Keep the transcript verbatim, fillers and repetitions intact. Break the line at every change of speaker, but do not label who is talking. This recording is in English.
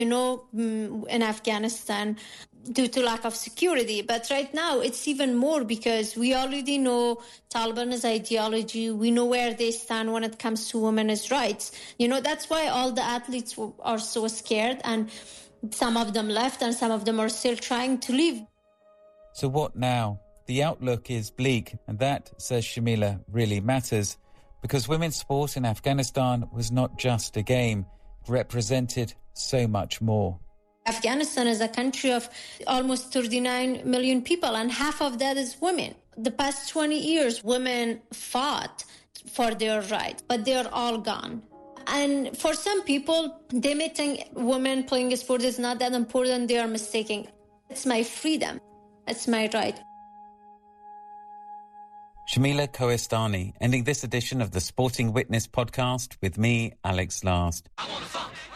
you know, in Afghanistan due to lack of security. But right now it's even more because we already know Taliban's ideology. We know where they stand when it comes to women's rights. You know, that's why all the athletes are so scared, and some of them left and some of them are still trying to leave.
So what now? The outlook is bleak, and that, says Shamila, really matters, because women's sport in Afghanistan was not just a game. It represented so much more.
Afghanistan is a country of almost thirty-nine million people, and half of that is women. The past twenty years, women fought for their rights, but they're all gone. And for some people, they may think women playing a sport is not that important. They are mistaken. It's my freedom. It's my right.
Shamila Koestani, ending this edition of the Sporting Witness podcast with me, Alex Last. I wanna fuck.